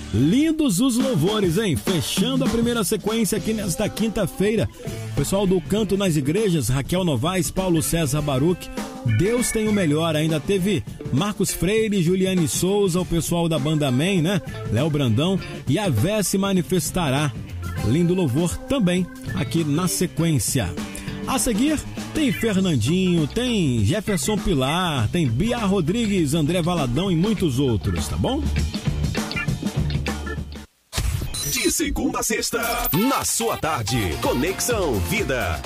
Lindos os louvores, hein? Fechando a primeira sequência aqui nesta quinta-feira. Pessoal do Canto nas Igrejas, Raquel Novaes, Paulo César Baruch. Deus tem o melhor. Ainda teve Marcos Freire, Juliane Souza, o pessoal da Banda Amém, né? Léo Brandão. E a Vé se manifestará. Lindo louvor também aqui na sequência. A seguir, tem Fernandinho, tem Jefferson Pilar, tem Bia Rodrigues, André Valadão e muitos outros, tá bom? De segunda a sexta, na sua tarde, Conexão Vida.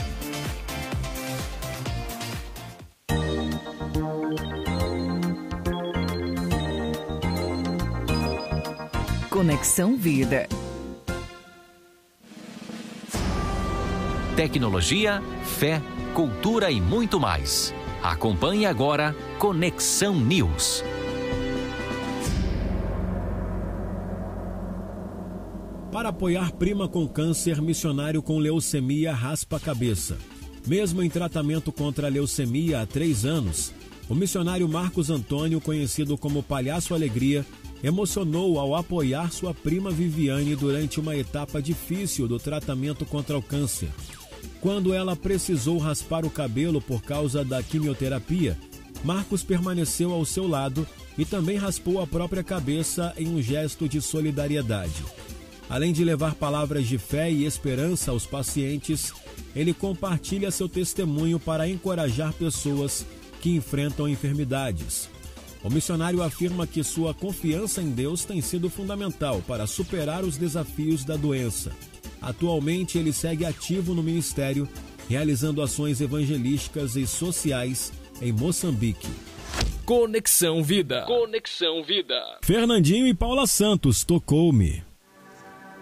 Conexão Vida. Tecnologia, fé, cultura e muito mais. Acompanhe agora Conexão News. Para apoiar prima com câncer, missionário com leucemia raspa a cabeça. Mesmo em tratamento contra a leucemia há 3 anos, o missionário Marcos Antônio, conhecido como Palhaço Alegria, emocionou ao apoiar sua prima Viviane durante uma etapa difícil do tratamento contra o câncer. Quando ela precisou raspar o cabelo por causa da quimioterapia, Marcos permaneceu ao seu lado e também raspou a própria cabeça em um gesto de solidariedade. Além de levar palavras de fé e esperança aos pacientes, ele compartilha seu testemunho para encorajar pessoas que enfrentam enfermidades. O missionário afirma que sua confiança em Deus tem sido fundamental para superar os desafios da doença. Atualmente, ele segue ativo no ministério, realizando ações evangelísticas e sociais em Moçambique. Conexão Vida. Conexão Vida. Fernandinho e Paula Santos, Tocou-me.